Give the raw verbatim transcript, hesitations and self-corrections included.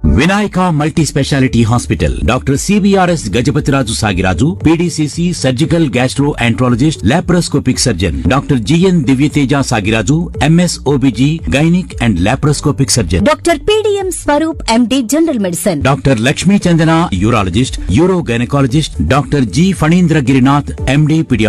Vinayaka multi speciality hospital, doctor CBRS Gajapathiraju Sagiraju, PDCC surgical gastro enterologist laparoscopic surgeon, doctor GN Divyateja Sagiraju, MS OBG gynaec and laparoscopic surgeon, doctor PDM Swaroop MD general medicine, doctor Lakshmi Chandana urologist, euro gynaecologist, doctor G Phanindra Girinath MD